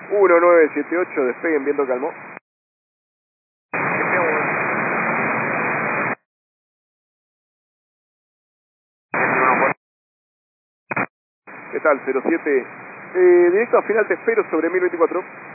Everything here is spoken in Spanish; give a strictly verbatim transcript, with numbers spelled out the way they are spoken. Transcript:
uno nueve siete ocho, despeguen, viento calmo. ¿Qué tal? cero siete. Eh, directo a final te espero sobre mil veinticuatro.